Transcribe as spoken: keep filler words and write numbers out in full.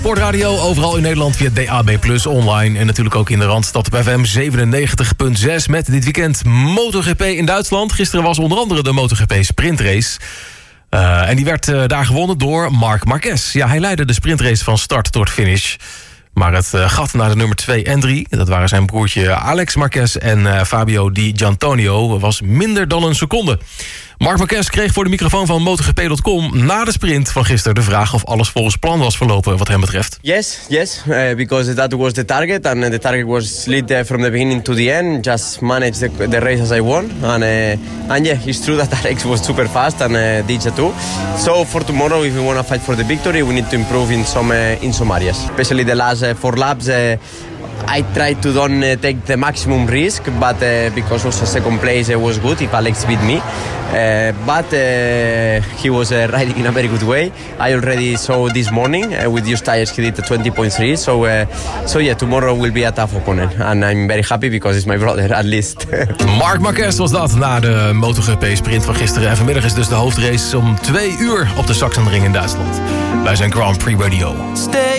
Sportradio, overal in Nederland via D A B plus, online en natuurlijk ook in de Randstad op F M zevenennegentig komma zes... met dit weekend MotoGP in Duitsland. Gisteren was onder andere de MotoGP sprintrace. Uh, en die werd uh, daar gewonnen door Marc Marquez. Ja, hij leidde de sprintrace van start tot finish. Maar het uh, gat naar de nummer twee en drie... dat waren zijn broertje Alex Marquez en uh, Fabio Di Giannantonio... was minder dan een seconde. Marc Marquez kreeg voor de microfoon van MotoGP punt com... na de sprint van gisteren de vraag of alles volgens plan was verlopen wat hem betreft. Yes, yes, uh, because that was the target. And the target was lead uh, from the beginning to the end. Just manage the, the race as I won. And, uh, and yeah, it's true that Alex was super fast and uh, D J too. So for tomorrow, if we want to fight for the victory, we need to improve in some, uh, in some areas. Especially the last uh, four laps... Uh, I tried to don't uh, take the maximum risk, but uh, because also second place uh, was good if Alex beat me. Uh, but uh, he was uh, riding in a very good way. I already saw this morning uh, with used tires he did a twenty point three. So, uh, so yeah, tomorrow will be a tough opponent. And I'm very happy because it's my brother at least. Marc Marquez was dat na de MotoGP sprint van gisteren. En vanmiddag is dus de hoofdrace om twee uur op de Sachsenring in Duitsland. Wij zijn Grand Prix Radio. Stay